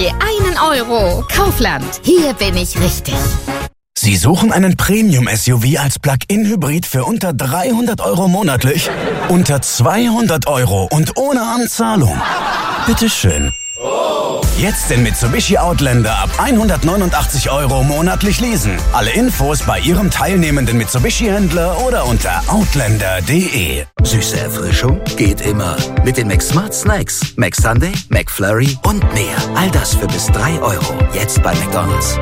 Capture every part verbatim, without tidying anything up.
Einen Euro. Kaufland. Hier bin ich richtig. Sie suchen einen Premium-S U V als Plug-in-Hybrid für unter dreihundert Euro monatlich? Unter zweihundert Euro und ohne Anzahlung? Bitteschön. Jetzt den Mitsubishi Outlander ab hundertneunundachtzig Euro monatlich leasen. Alle Infos bei Ihrem teilnehmenden Mitsubishi-Händler oder unter outlander punkt de. Süße Erfrischung geht immer. Mit den McSmart Snacks. McSunday, McFlurry und mehr. All das für bis drei Euro. Jetzt bei McDonald's.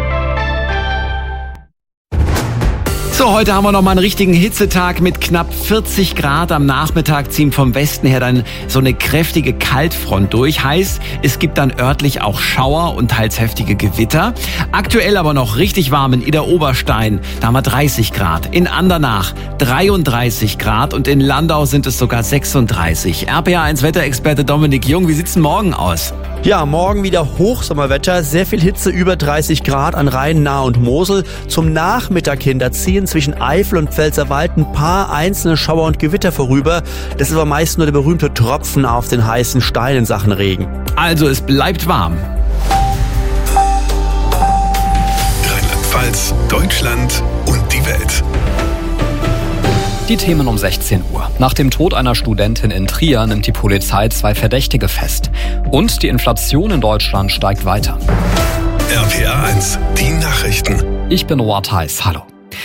So, heute haben wir noch mal einen richtigen Hitzetag mit knapp vierzig Grad. Am Nachmittag ziehen vom Westen her dann so eine kräftige Kaltfront durch. Heißt, es gibt dann örtlich auch Schauer und teils heftige Gewitter. Aktuell aber noch richtig warm in Idar-Oberstein. Da haben wir dreißig Grad. In Andernach dreiunddreißig Grad und in Landau sind es sogar sechsunddreißig. R P A eins Wetterexperte Dominik Jung, wie sieht's denn morgen aus? Ja, morgen wieder Hochsommerwetter, sehr viel Hitze, über dreißig Grad an Rhein, Nahe und Mosel. Zum Nachmittag hin, da ziehen zwischen Eifel und Pfälzerwald ein paar einzelne Schauer und Gewitter vorüber. Das ist aber meist nur der berühmte Tropfen auf den heißen Stein in Sachen Regen. Also es bleibt warm. Rheinland-Pfalz, Deutschland und die Welt. Die Themen um sechzehn Uhr. Nach dem Tod einer Studentin in Trier nimmt die Polizei zwei Verdächtige fest. Und die Inflation in Deutschland steigt weiter. R P A eins, die Nachrichten. Ich bin Noah Theis, hallo.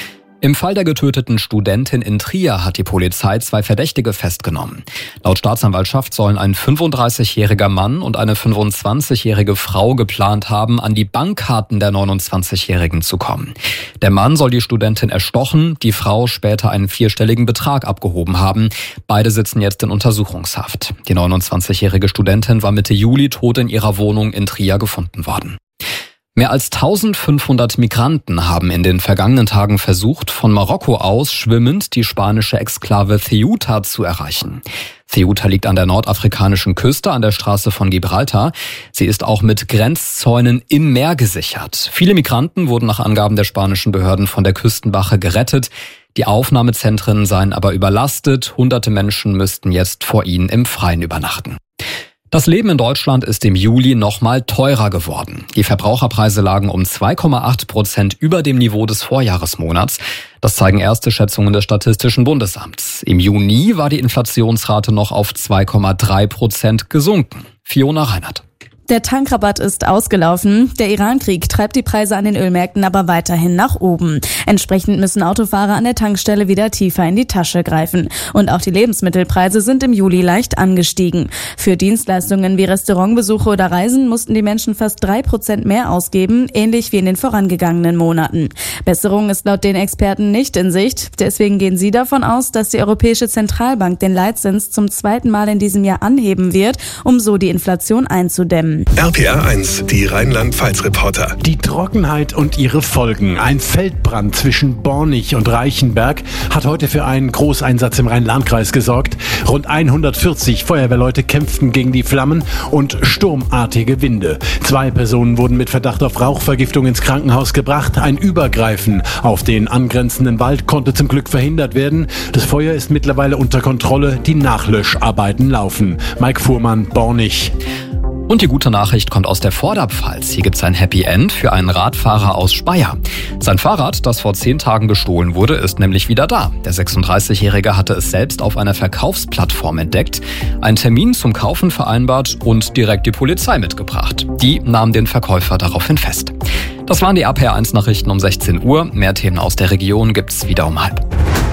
Im Fall der getöteten Studentin in Trier hat die Polizei zwei Verdächtige festgenommen. Laut Staatsanwaltschaft sollen ein fünfunddreißigjähriger Mann und eine fünfundzwanzigjährige Frau geplant haben, an die Bankkarten der neunundzwanzigjährigen zu kommen. Der Mann soll die Studentin erstochen, die Frau später einen vierstelligen Betrag abgehoben haben. Beide sitzen jetzt in Untersuchungshaft. Die neunundzwanzigjährige Studentin war Mitte Juli tot in ihrer Wohnung in Trier gefunden worden. Mehr als eintausendfünfhundert Migranten haben in den vergangenen Tagen versucht, von Marokko aus schwimmend die spanische Exklave Ceuta zu erreichen. Ceuta liegt an der nordafrikanischen Küste an der Straße von Gibraltar. Sie ist auch mit Grenzzäunen im Meer gesichert. Viele Migranten wurden nach Angaben der spanischen Behörden von der Küstenwache gerettet. Die Aufnahmezentren seien aber überlastet. Hunderte Menschen müssten jetzt vor ihnen im Freien übernachten. Das Leben in Deutschland ist im Juli nochmal teurer geworden. Die Verbraucherpreise lagen um zwei Komma acht Prozent über dem Niveau des Vorjahresmonats. Das zeigen erste Schätzungen des Statistischen Bundesamts. Im Juni war die Inflationsrate noch auf zwei Komma drei Prozent gesunken. Fiona Reinhardt. Der Tankrabatt ist ausgelaufen. Der Iran-Krieg treibt die Preise an den Ölmärkten aber weiterhin nach oben. Entsprechend müssen Autofahrer an der Tankstelle wieder tiefer in die Tasche greifen. Und auch die Lebensmittelpreise sind im Juli leicht angestiegen. Für Dienstleistungen wie Restaurantbesuche oder Reisen mussten die Menschen fast drei Prozent mehr ausgeben, ähnlich wie in den vorangegangenen Monaten. Besserung ist laut den Experten nicht in Sicht. Deswegen gehen sie davon aus, dass die Europäische Zentralbank den Leitzins zum zweiten Mal in diesem Jahr anheben wird, um so die Inflation einzudämmen. R P A eins, die Rheinland-Pfalz-Reporter. Die Trockenheit und ihre Folgen. Ein Feldbrand zwischen Bornig und Reichenberg hat heute für einen Großeinsatz im Rhein-Lahn-Kreis gesorgt. Rund hundertvierzig Feuerwehrleute kämpften gegen die Flammen und sturmartige Winde. Zwei Personen wurden mit Verdacht auf Rauchvergiftung ins Krankenhaus gebracht. Ein Übergreifen auf den angrenzenden Wald konnte zum Glück verhindert werden. Das Feuer ist mittlerweile unter Kontrolle. Die Nachlöscharbeiten laufen. Mike Fuhrmann, Bornig. Und die gute Nachricht kommt aus der Vorderpfalz. Hier gibt's ein Happy End für einen Radfahrer aus Speyer. Sein Fahrrad, das vor zehn Tagen gestohlen wurde, ist nämlich wieder da. Der sechsunddreißigjährige hatte es selbst auf einer Verkaufsplattform entdeckt, einen Termin zum Kaufen vereinbart und direkt die Polizei mitgebracht. Die nahm den Verkäufer daraufhin fest. Das waren die R P A eins Nachrichten um sechzehn Uhr. Mehr Themen aus der Region gibt's wieder um halb.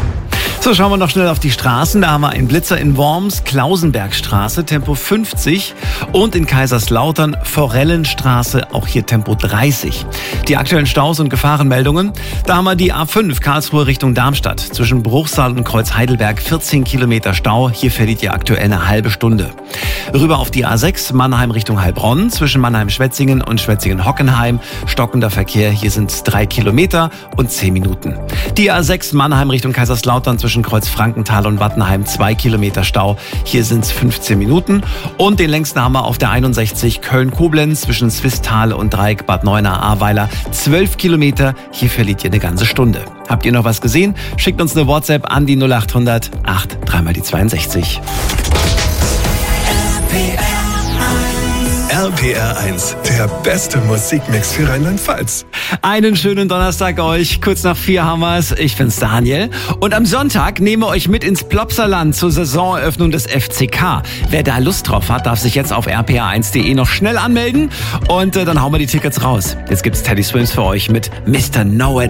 So, schauen wir noch schnell auf die Straßen. Da haben wir einen Blitzer in Worms, Klausenbergstraße, Tempo fünfzig und in Kaiserslautern, Forellenstraße, auch hier Tempo dreißig. Die aktuellen Staus und Gefahrenmeldungen, da haben wir die A fünf, Karlsruhe Richtung Darmstadt. Zwischen Bruchsal und Kreuz Heidelberg vierzehn Kilometer Stau, hier verliert ihr aktuell eine halbe Stunde. Rüber auf die A sechs, Mannheim Richtung Heilbronn, zwischen Mannheim-Schwetzingen und Schwetzingen-Hockenheim, stockender Verkehr, hier sind es drei Kilometer und zehn Minuten. Die A sechs, Mannheim Richtung Kaiserslautern, zwischen Kreuz Frankenthal und Wattenheim zwei Kilometer Stau. Hier sind es fünfzehn Minuten. Und den längsten haben wir auf der einundsechzig Köln-Koblenz zwischen Swisttal und Dreieck Bad Neuenahr-Ahrweiler. zwölf Kilometer. Hier verliert ihr eine ganze Stunde. Habt ihr noch was gesehen? Schickt uns eine WhatsApp an die null acht hundert acht drei mal die zweiundsechzig. R R P R eins, der beste Musikmix für Rheinland-Pfalz. Einen schönen Donnerstag euch. Kurz nach vier haben wir's. Ich bin's, Daniel. Und am Sonntag nehmen wir euch mit ins Plopsaland zur Saisoneröffnung des F C K. Wer da Lust drauf hat, darf sich jetzt auf r p r eins punkt de noch schnell anmelden. Und äh, dann hauen wir die Tickets raus. Jetzt gibt's Teddy Swims für euch mit Mister Know It